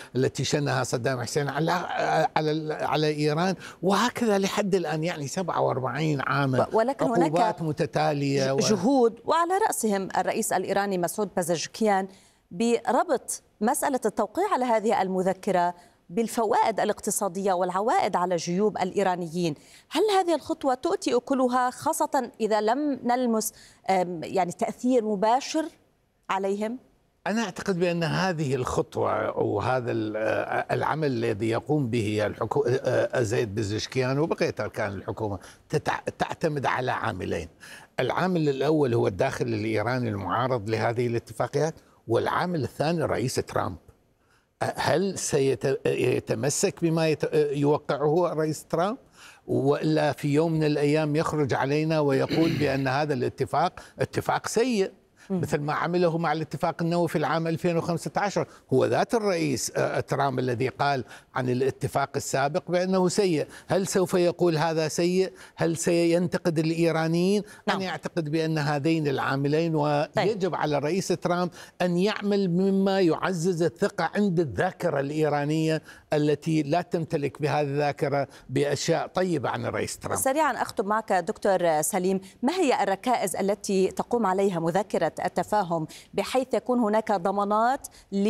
التي شنها صدام حسين على إيران، وهكذا لحد الآن، يعني 47 عاما ولكن عقوبات هناك متتالية جهود وعلى رأسهم الرئيس الإيراني مسعود بازشكيان بربط مسألة التوقيع على هذه المذكرة بالفوائد الاقتصادية والعوائد على جيوب الإيرانيين. هل هذه الخطوة تؤتي أكلها، خاصة إذا لم نلمس يعني تأثير مباشر عليهم؟ أنا أعتقد بأن هذه الخطوة وهذا العمل الذي يقوم به زيد بازشكيان وبقية أركان الحكومة تعتمد على عاملين. العامل الأول هو الداخل الإيراني المعارض لهذه الاتفاقيات، والعامل الثاني رئيس ترامب. هل سيتمسك بما يوقعه الرئيس ترامب، وإلا في يوم من الأيام يخرج علينا ويقول بأن هذا الاتفاق اتفاق سيء، مثل ما عمله مع الاتفاق النووي في العام 2015؟ هو ذات الرئيس ترامب الذي قال عن الاتفاق السابق بأنه سيء. هل سوف يقول هذا سيء؟ هل سينتقد الإيرانيين؟ أنا أعتقد بأن هذين العاملين، ويجب على الرئيس ترامب أن يعمل مما يعزز الثقة عند الذاكرة الإيرانية التي لا تمتلك بهذه الذاكرة بأشياء طيبة عن الرئيس ترامب. سريعا أختم معك دكتور سليم، ما هي الركائز التي تقوم عليها مذكرة التفاهم بحيث يكون هناك ضمانات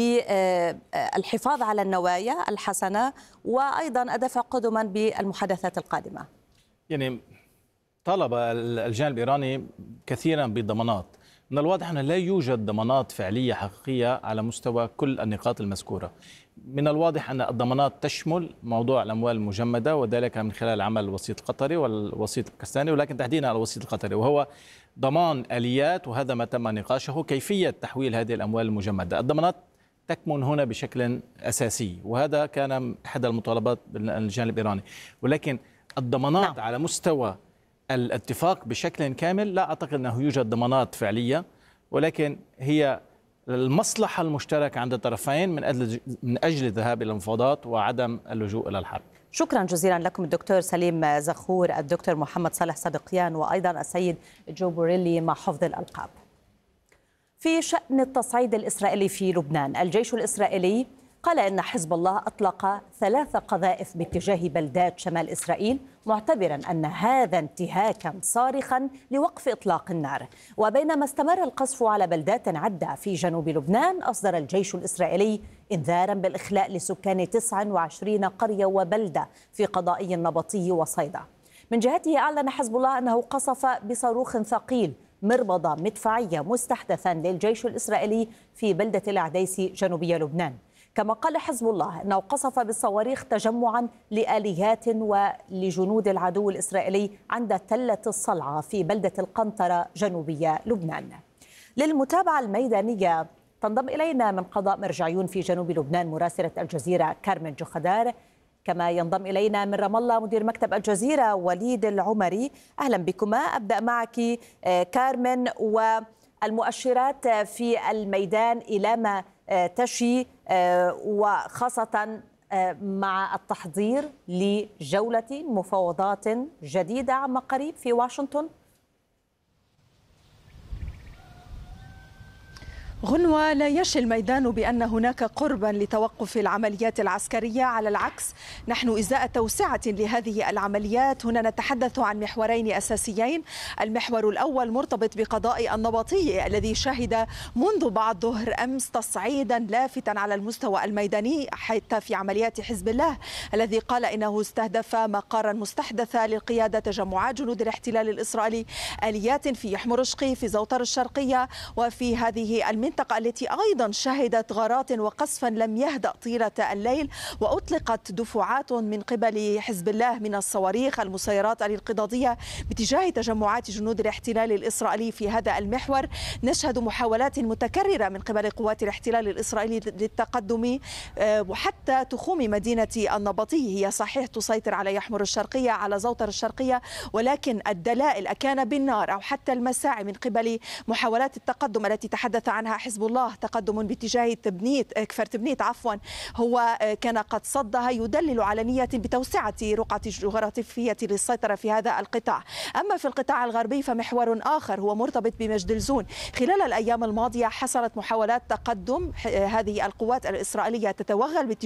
للحفاظ على النوايا الحسنة وأيضا الدفع قدما بالمحادثات القادمة؟ يعني طلب الجانب الإيراني كثيرا بالضمانات. من الواضح أن لا يوجد ضمانات فعلية حقيقية على مستوى كل النقاط المذكورة. من الواضح أن الضمانات تشمل موضوع الأموال المجمدة، وذلك من خلال عمل الوسيط القطري والوسيط الباكستاني، ولكن تحديدا على الوسيط القطري، وهو ضمان آليات، وهذا ما تم نقاشه، كيفية تحويل هذه الأموال المجمدة. الضمانات تكمن هنا بشكل أساسي، وهذا كان أحد المطالبات بالجانب الإيراني. ولكن الضمانات على مستوى الاتفاق بشكل كامل لا أعتقد أنه يوجد ضمانات فعلية، ولكن هي المصلحة المشتركة عند الطرفين من أجل الذهاب إلى المفاوضات وعدم اللجوء إلى الحرب. شكرا جزيلا لكم الدكتور سليم زخور، الدكتور محمد صالح صدقيان، وأيضا السيد جو بوريلي مع حفظ الألقاب. في شأن التصعيد الإسرائيلي في لبنان، الجيش الإسرائيلي قال إن حزب الله أطلق 3 قذائف باتجاه بلدات شمال إسرائيل، معتبرا أن هذا انتهاكا صارخا لوقف إطلاق النار. وبينما استمر القصف على بلدات عدة في جنوب لبنان، أصدر الجيش الإسرائيلي إنذارا بالإخلاء لسكان 29 قرية وبلدة في قضائي النبطي وصيدا. من جهته أعلن حزب الله أنه قصف بصاروخ ثقيل مربضة مدفعية مستحدثا للجيش الإسرائيلي في بلدة العديسي جنوبية لبنان. كما قال حزب الله أنه قصف بالصواريخ تجمعا لآليات ولجنود العدو الإسرائيلي عند تلة الصلعة في بلدة القنطرة جنوبية لبنان. للمتابعة الميدانية تنضم إلينا من قضاء مرجعيون في جنوب لبنان مراسلة الجزيرة كارمن جخدار، كما ينضم إلينا من رام الله مدير مكتب الجزيرة وليد العمري. أهلا بكما. أبدأ معك كارمن، والمؤشرات في الميدان إلى ما تشي، وخاصة مع التحضير لجولة مفاوضات جديدة عما قريب في واشنطن؟ غنوة، لا يشي الميدان بأن هناك قربا لتوقف العمليات العسكرية، على العكس نحن إزاء توسعة لهذه العمليات هنا نتحدث عن محورين أساسيين. المحور الأول مرتبط بقضاء النبطي الذي شهد منذ بعد ظهر أمس تصعيدا لافتا على المستوى الميداني حتى في عمليات حزب الله الذي قال إنه استهدف مقارا مستحدثة للقيادة تجمعات جنود الاحتلال الإسرائيلي، آليات في حمرشقي، في زوطر الشرقية، وفي هذه المنطقة التي أيضا شهدت غارات وقصفا لم يهدأ طيلة الليل. وأطلقت دفعات من قبل حزب الله من الصواريخ المسيرات الانقضاضية باتجاه تجمعات جنود الاحتلال الإسرائيلي في هذا المحور. نشهد محاولات متكررة من قبل قوات الاحتلال الإسرائيلي للتقدم وحتى تخوم مدينة النبطي. هي صحيح تسيطر على يحمر الشرقية، على زوطر الشرقية، ولكن الدلائل أكان بالنار أو حتى المساعي من قبل محاولات التقدم التي تحدث عنها حزب الله، تقدم باتجاه كفر تبنيت هو كان قد صدها، يدلل على نية بتوسعة رقعة الجغرافية للسيطرة في هذا القطاع. أما في القطاع الغربي فمحور آخر هو مرتبط بمجدلزون. خلال الأيام الماضية حصلت محاولات تقدم هذه القوات الإسرائيلية تتوغل